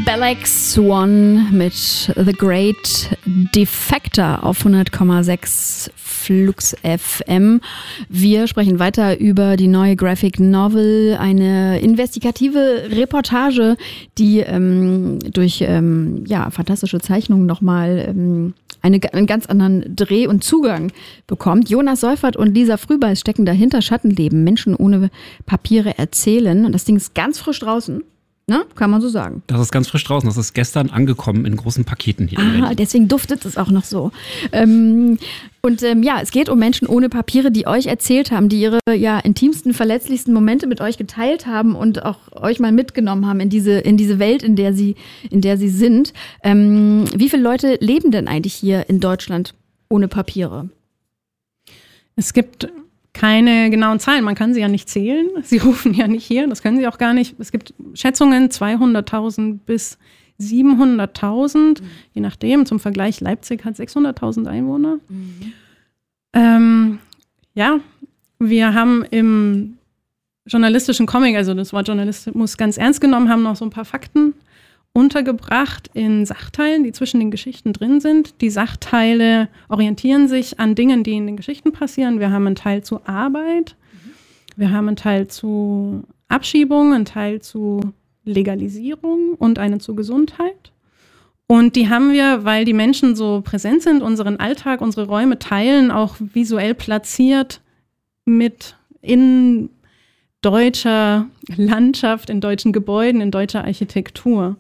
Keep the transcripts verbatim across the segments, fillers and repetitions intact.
Black Swan mit The Great Defector auf hundert Komma sechs Flux F M. Wir sprechen weiter über die neue Graphic Novel, eine investigative Reportage, die ähm, durch ähm, ja, fantastische Zeichnungen nochmal ähm, eine, einen ganz anderen Dreh und Zugang bekommt. Jonas Seufert und Lisa Frühbeiß stecken dahinter. Schattenleben, Menschen ohne Papiere erzählen. Und das Ding ist ganz frisch draußen. Ne? Kann man so sagen. Das ist ganz frisch draußen. Das ist gestern angekommen in großen Paketen hier. Ah, deswegen duftet es auch noch so. Ähm, und ähm, ja, es geht um Menschen ohne Papiere, die euch erzählt haben, die ihre ja, intimsten, verletzlichsten Momente mit euch geteilt haben und auch euch mal mitgenommen haben in diese, in diese Welt, in der sie, in der sie sind. Ähm, wie viele Leute leben denn eigentlich hier in Deutschland ohne Papiere? Es gibt keine genauen Zahlen, man kann sie ja nicht zählen. Sie rufen ja nicht hier, das können sie auch gar nicht. Es gibt Schätzungen zweihunderttausend bis siebenhunderttausend, mhm. je nachdem. Zum Vergleich, Leipzig hat sechshunderttausend Einwohner. Mhm. Ähm, ja, wir haben im journalistischen Comic, also das Wort Journalismus ganz ernst genommen, haben noch so ein paar Fakten untergebracht in Sachteilen, die zwischen den Geschichten drin sind. Die Sachteile orientieren sich an Dingen, die in den Geschichten passieren. Wir haben einen Teil zu Arbeit, mhm. wir haben einen Teil zu Abschiebung, einen Teil zu Legalisierung und einen zu Gesundheit. Und die haben wir, weil die Menschen so präsent sind, unseren Alltag, unsere Räume teilen, auch visuell platziert mit in deutscher Landschaft, in deutschen Gebäuden, in deutscher Architektur.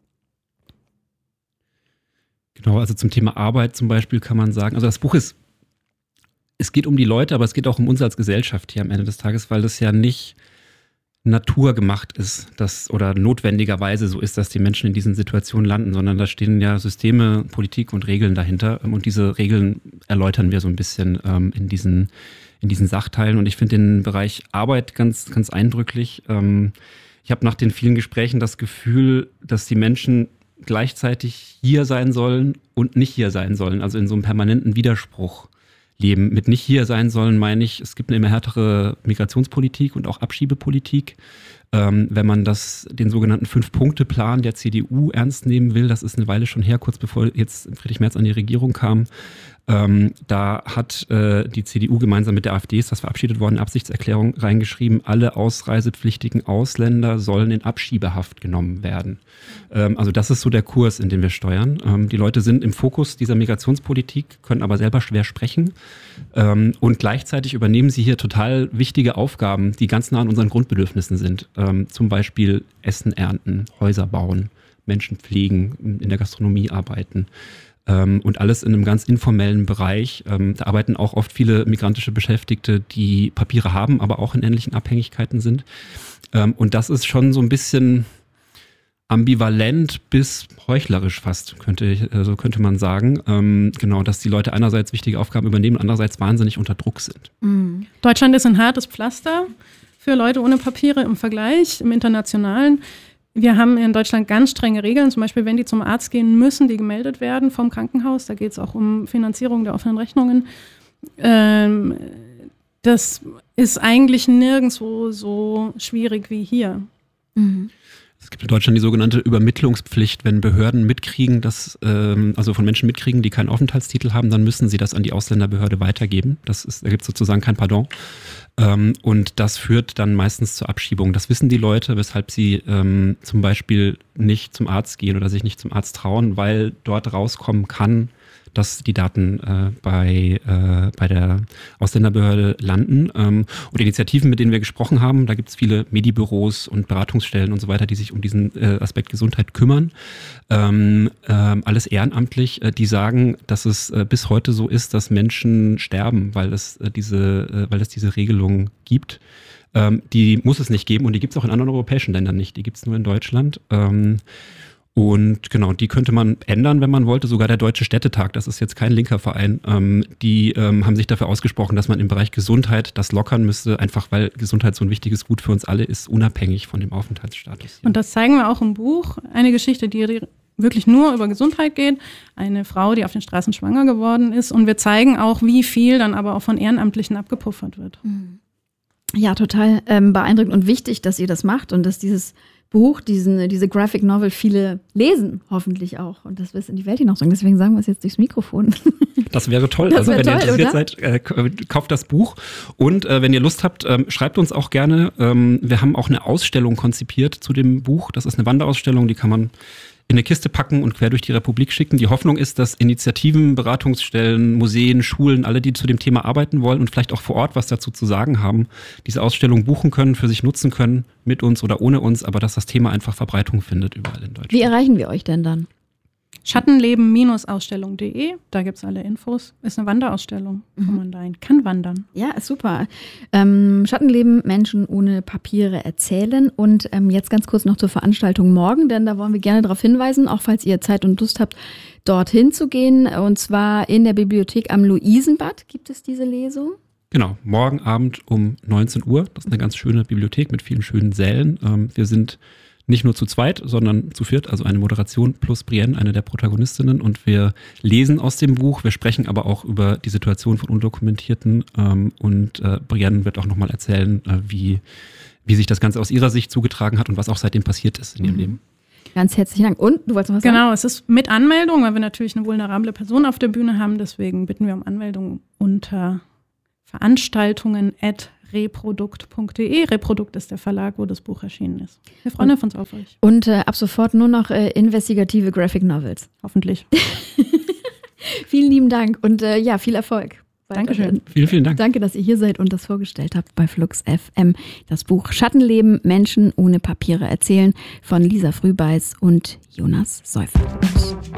Genau, also zum Thema Arbeit zum Beispiel kann man sagen, also das Buch ist, es geht um die Leute, aber es geht auch um uns als Gesellschaft hier am Ende des Tages, weil das ja nicht naturgemacht ist, dass, oder notwendigerweise so ist, dass die Menschen in diesen Situationen landen, sondern da stehen ja Systeme, Politik und Regeln dahinter und diese Regeln erläutern wir so ein bisschen ähm, in diesen in diesen Sachteilen und ich finde den Bereich Arbeit ganz, ganz eindrücklich. Ähm, ich habe nach den vielen Gesprächen das Gefühl, dass die Menschen gleichzeitig hier sein sollen und nicht hier sein sollen, also in so einem permanenten Widerspruch leben. Mit nicht hier sein sollen meine ich, es gibt eine immer härtere Migrationspolitik und auch Abschiebepolitik. Ähm, wenn man das, den sogenannten Fünf-Punkte-Plan der C D U ernst nehmen will, das ist eine Weile schon her, kurz bevor jetzt Friedrich Merz an die Regierung kam, ähm, da hat äh, die C D U gemeinsam mit der AfD, ist das verabschiedet worden, eine Absichtserklärung reingeschrieben, alle ausreisepflichtigen Ausländer sollen in Abschiebehaft genommen werden. Ähm, also das ist so der Kurs, in den wir steuern. Ähm, die Leute sind im Fokus dieser Migrationspolitik, können aber selber schwer sprechen ähm, und gleichzeitig übernehmen sie hier total wichtige Aufgaben, die ganz nah an unseren Grundbedürfnissen sind. Ähm, zum Beispiel Essen ernten, Häuser bauen, Menschen pflegen, in der Gastronomie arbeiten. Ähm, und alles in einem ganz informellen Bereich. Ähm, da arbeiten auch oft viele migrantische Beschäftigte, die Papiere haben, aber auch in ähnlichen Abhängigkeiten sind. Ähm, und das ist schon so ein bisschen ambivalent bis heuchlerisch fast, könnte ich, so also könnte man sagen. Ähm, genau, dass die Leute einerseits wichtige Aufgaben übernehmen, andererseits wahnsinnig unter Druck sind. Mhm. Deutschland ist ein hartes Pflaster für Leute ohne Papiere im Vergleich, im Internationalen. Wir haben in Deutschland ganz strenge Regeln, zum Beispiel, wenn die zum Arzt gehen, müssen die gemeldet werden vom Krankenhaus. Da geht es auch um Finanzierung der offenen Rechnungen. Ähm, das ist eigentlich nirgendwo so schwierig wie hier. Mhm. Es gibt in Deutschland die sogenannte Übermittlungspflicht. Wenn Behörden mitkriegen, dass, ähm, also von Menschen mitkriegen, die keinen Aufenthaltstitel haben, dann müssen sie das an die Ausländerbehörde weitergeben. Das ist, da gibt es sozusagen kein Pardon. Ähm, und das führt dann meistens zur Abschiebung. Das wissen die Leute, weshalb sie ähm, zum Beispiel nicht zum Arzt gehen oder sich nicht zum Arzt trauen, weil dort rauskommen kann, dass die Daten äh, bei, äh, bei der Ausländerbehörde landen. Ähm, und Initiativen, mit denen wir gesprochen haben, da gibt es viele Medibüros und Beratungsstellen und so weiter, die sich um diesen äh, Aspekt Gesundheit kümmern. Ähm, äh, alles ehrenamtlich, äh, die sagen, dass es äh, bis heute so ist, dass Menschen sterben, weil es äh, diese, äh, weil es diese Regelung gibt. Ähm, die muss es nicht geben und die gibt es auch in anderen europäischen Ländern nicht. Die gibt es nur in Deutschland. Ähm, Und genau, die könnte man ändern, wenn man wollte. Sogar der Deutsche Städtetag, das ist jetzt kein linker Verein, ähm, die ähm, haben sich dafür ausgesprochen, dass man im Bereich Gesundheit das lockern müsste, einfach weil Gesundheit so ein wichtiges Gut für uns alle ist, unabhängig von dem Aufenthaltsstatus. Und das zeigen wir auch im Buch. Eine Geschichte, die wirklich nur über Gesundheit geht. Eine Frau, die auf den Straßen schwanger geworden ist. Und wir zeigen auch, wie viel dann aber auch von Ehrenamtlichen abgepuffert wird. Ja, total ähm, beeindruckend und wichtig, dass ihr das macht und dass dieses Buch, diesen, diese Graphic Novel, viele lesen, hoffentlich auch. Und dass wir es in die Welt hinaus sagen. Deswegen sagen wir es jetzt durchs Mikrofon. Das wäre toll. Das also wär wenn toll, ihr interessiert oder? seid, äh, kauft das Buch. Und äh, wenn ihr Lust habt, ähm, schreibt uns auch gerne. Ähm, wir haben auch eine Ausstellung konzipiert zu dem Buch. Das ist eine Wanderausstellung, die kann man in eine Kiste packen und quer durch die Republik schicken. Die Hoffnung ist, dass Initiativen, Beratungsstellen, Museen, Schulen, alle, die zu dem Thema arbeiten wollen und vielleicht auch vor Ort was dazu zu sagen haben, diese Ausstellung buchen können, für sich nutzen können, mit uns oder ohne uns, aber dass das Thema einfach Verbreitung findet überall in Deutschland. Wie erreichen wir euch denn dann? Schattenleben Ausstellung punkt de, da gibt es alle Infos. Ist eine Wanderausstellung, wo man da hin kann wandern. Ja, ist super. Ähm, Schattenleben, Menschen ohne Papiere erzählen. Und ähm, jetzt ganz kurz noch zur Veranstaltung morgen, denn da wollen wir gerne darauf hinweisen, auch falls ihr Zeit und Lust habt, dorthin zu gehen. Und zwar in der Bibliothek am Luisenbad gibt es diese Lesung. Genau, morgen Abend um neunzehn Uhr. Das ist eine ganz schöne Bibliothek mit vielen schönen Sälen. Ähm, wir sind nicht nur zu zweit, sondern zu viert, also eine Moderation plus Brienne, eine der Protagonistinnen. Und wir lesen aus dem Buch, wir sprechen aber auch über die Situation von Undokumentierten. Ähm, und äh, Brienne wird auch nochmal erzählen, äh, wie, wie sich das Ganze aus ihrer Sicht zugetragen hat und was auch seitdem passiert ist in ihrem Mhm. Leben. Ganz herzlichen Dank. Und du wolltest noch was sagen? Genau, es ist mit Anmeldung, weil wir natürlich eine vulnerable Person auf der Bühne haben. Deswegen bitten wir um Anmeldung unter Veranstaltungen at reprodukt punkt de. Reprodukt ist der Verlag, wo das Buch erschienen ist. Wir freuen uns auf euch. Und äh, ab sofort nur noch äh, investigative Graphic Novels. Hoffentlich. Vielen lieben Dank und äh, ja, viel Erfolg. Dankeschön. Vielen, vielen Dank. Danke, dass ihr hier seid und das vorgestellt habt bei Flux F M. Das Buch Schattenleben, Menschen ohne Papiere erzählen von Lisa Frühbeiß und Jonas Seufert.